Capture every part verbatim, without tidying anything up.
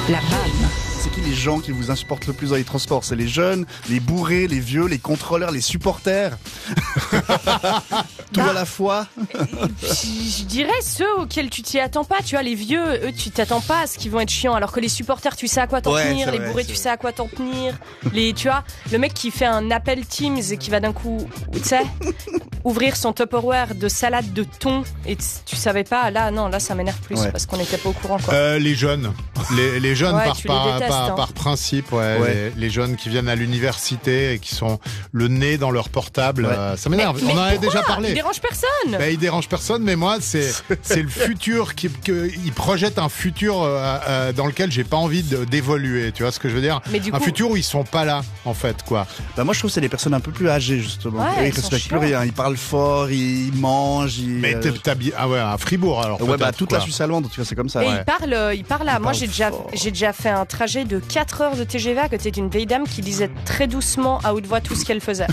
La B A M. C'est qui les gens qui vous insupportent le plus dans les transports? C'est les jeunes, les bourrés, les vieux, les contrôleurs, les supporters. Tout bah, à la fois. Je dirais ceux auxquels tu t'y attends pas. Tu vois, les vieux, eux, tu t'attends pas à ce qu'ils vont être chiants. Alors que les supporters, tu sais à quoi t'en ouais, tenir. Les vrai, bourrés, tu sais à quoi t'en tenir. Les, tu vois, le mec qui fait un appel Teams et qui va d'un coup, tu sais, ouvrir son Tupperware de salade de thon et tu savais pas. Là, non, là, ça m'énerve plus ouais. parce qu'on n'était pas au courant. Quoi. Euh, les jeunes, les, les jeunes ouais, par, par, détestes, par, hein. par principe, ouais, ouais. Les, les jeunes qui viennent à l'université et qui sont le nez dans leur portable, ouais. euh, ça m'énerve. Mais, On mais en avait pourquoi déjà parlé. Il dérange personne. Ben, il dérange personne, mais moi, c'est c'est le futur qui, que, il projette un futur euh, euh, dans lequel j'ai pas envie de, d'évoluer. Tu vois ce que je veux dire? Mais du un coup... futur où ils sont pas là, en fait, quoi. Bah moi, je trouve que c'est des personnes un peu plus âgées, justement. Ouais, ils, ils respectent plus rien. Ils parlent fort, ils mangent. Ils, mais t'es, t'as ah ouais, à Fribourg alors. Ouais, bah toute quoi. la Suisse allemande, tu vois, c'est comme ça. Et ouais. il parle, il parle là. Il moi, parle j'ai déjà, fort. j'ai déjà fait un trajet de quatre heures de T G V à côté d'une vieille dame qui disait très doucement à haute voix tout ce qu'elle faisait.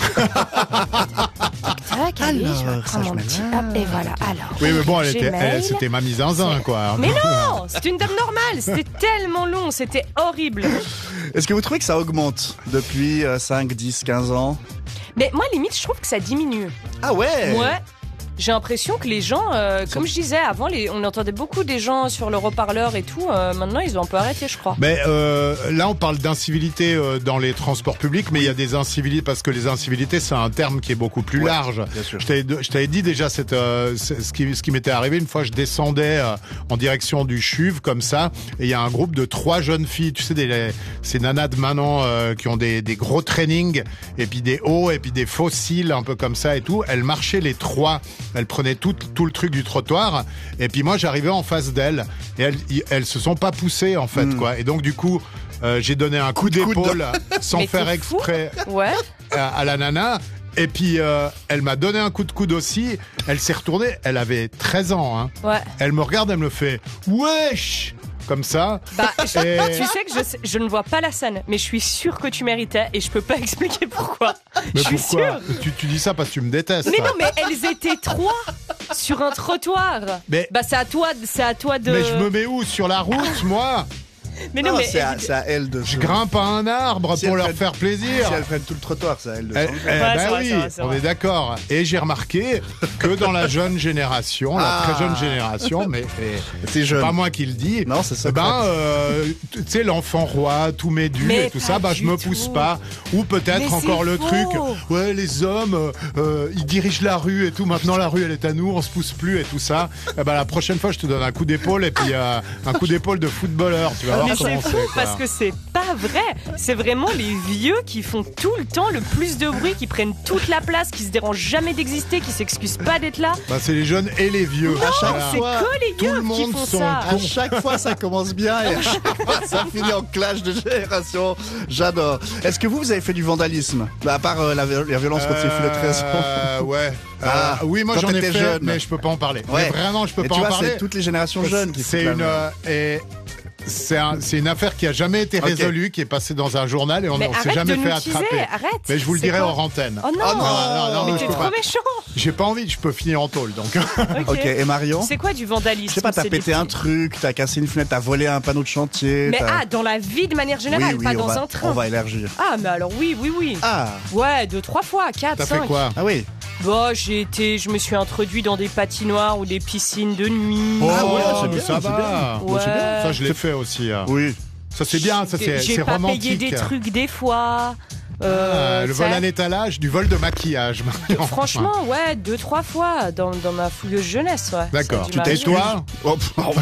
Tac, allez, Alors, je vais prendre mon petit hop, et voilà. Alors, oui, mais bon, elle était, Gmail. elle, c'était mamie zinzin, quoi. Mais non, c'est une dame normale. C'était tellement long, c'était horrible. Est-ce que vous trouvez que ça augmente depuis euh, cinq, dix, quinze ans? Mais moi, limite, je trouve que ça diminue. Ah ouais? Ouais. J'ai l'impression que les gens, euh, comme je disais avant, les, on entendait beaucoup des gens sur le haut-parleur et tout. Euh, maintenant, ils ont un peu arrêté, je crois. Mais euh, là, on parle d'incivilité euh, dans les transports publics, mais il y a des incivilités parce que les incivilités, c'est un terme qui est beaucoup plus ouais, large. Bien sûr. Je t'avais, je t'avais dit déjà cette, euh, ce qui, ce qui m'était arrivé une fois. Je descendais euh, en direction du C H U V comme ça, et il y a un groupe de trois jeunes filles. Tu sais, des, les, ces nanas de maintenant euh, qui ont des, des gros trainings et puis des hauts et puis des faux cils un peu comme ça et tout. Elles marchaient les trois. Elles prenaient tout, tout le truc du trottoir et puis moi j'arrivais en face d'elles et elles, elles se sont pas poussées en fait mmh. quoi. Et donc du coup euh, j'ai donné un coup, coup d'épaule de... sans Mais faire exprès ouais. à, à la nana. Et puis euh, elle m'a donné un coup de coude aussi. Elle s'est retournée. Elle avait treize ans. Hein. Ouais. Elle me regarde, elle me fait wesh. Comme ça. Bah, je, et... Tu sais que je, je ne vois pas la scène, mais je suis sûre que tu méritais et je peux pas expliquer pourquoi. Mais je suis pourquoi sûre. tu, tu dis ça parce que tu me détestes. Mais non, mais elles étaient trois sur un trottoir. Mais bah c'est à toi, c'est à toi de. Mais je me mets où sur la route, moi? Mais non, non mais c'est, à, c'est à elle de. Je grimpe à un arbre si pour leur prennent, faire plaisir. Si elles prennent tout le trottoir, c'est à elle de. Eh, eh, ouais, bah c'est vrai, oui, c'est vrai, c'est on vrai. est d'accord. Et j'ai remarqué que dans la jeune génération, ah. la très jeune génération, mais c'est jeune. Pas moi qui le dis. Non, c'est ça. Ben, euh, tu sais, l'enfant roi, tout m'édu mais et tout ça, bah je me pousse tout. pas. Ou peut-être mais encore le faux. truc. Ouais, les hommes, euh, ils dirigent la rue et tout. Maintenant, la rue, elle est à nous, on se pousse plus et tout ça. Et ben, la prochaine fois, je te donne un coup d'épaule et puis euh, un coup d'épaule de footballeur. Tu vas voir mais comment c'est c'est. fou Quoi. parce que c'est pas vrai. C'est vraiment les vieux qui font tout le temps le plus de bruit, qui prennent toute la place, qui se dérangent jamais d'exister, qui s'excusent pas d'être là. Bah, c'est les jeunes et les vieux. Non, à chaque c'est fois, que les tout vieux le monde qui font sont ça. À chaque fois, ça commence bien et à chaque fois, ça finit en clash de génération. J'adore. Est-ce que vous, vous avez fait du vandalisme? Bah, à part euh, la, la violence contre les filles de treize ans. Euh, ouais. Ah, euh, oui, moi quand j'en ai t'étais fait, jeune. mais je peux pas en parler. Ouais. Mais vraiment, je peux et pas tu en vois, parler. c'est toutes les générations jeunes qui C'est font une euh, et c'est un, c'est une affaire qui a jamais été okay. résolue, qui est passée dans un journal et on, on s'est jamais fait attraper. Arrête. Mais je vous le c'est dirai quoi? hors antenne. Oh non, oh non, non, non mais je t'es peux trop pas. méchant. J'ai pas envie, je peux finir en tôle donc. Ok. Ok, et Marion? C'est quoi du vandalisme? Je sais pas, t'as C'est pété des un petits- truc, t'as cassé une fenêtre, t'as volé un panneau de chantier. Mais t'as... ah, dans la vie de manière générale, oui, oui, pas on dans va, un train. On va élargir. Ah, mais alors oui, oui, oui. Ah, Ouais, deux, trois fois, quatre, T'as cinq. fait quoi? ah oui. Bah, j'ai été, je me suis introduit dans des patinoires ou des piscines de nuit. Oh, Ah ouais, c'est mais bien, ça c'est va. bien. Ouais. C'est bien. Ça je l'ai fait aussi. hein. Oui. Ça c'est bien, ça c'est, J'ai c'est pas romantique. payé des trucs des fois. Euh, Ah, le ça- vol à l'étalage, du vol de maquillage. Franchement, ouais, deux, trois fois dans, dans ma fouilleuse jeunesse, ouais. D'accord. Ça a dû Tu m'arriver. tais-toi? Oh,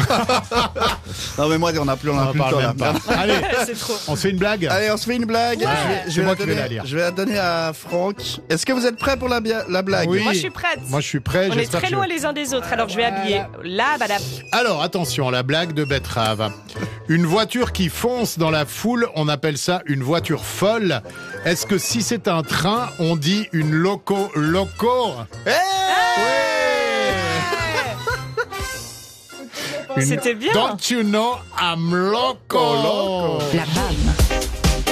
non mais moi on a plus, on On a en plus le parle temps là. même pas. Allez, C'est trop. on se fait une blague. Allez, on se fait une blague. Ouais. Je vais, je C'est vais moi la qui vais donner, la lire. Je vais la donner à Franck. Est-ce que vous êtes prêts pour la, bia- la blague? Oui. Moi, je suis prête. Moi je suis prêt. On est j'espère très que je- loin les uns des autres, alors je vais habiller. Là, badab. Alors attention, la blague de Betrave. Une voiture qui fonce dans la foule, on appelle ça une voiture folle. Est-ce que si c'est un train, on dit une loco loco? Hey Une- C'était bien. Don't you know I'm loco? loco. La B A M.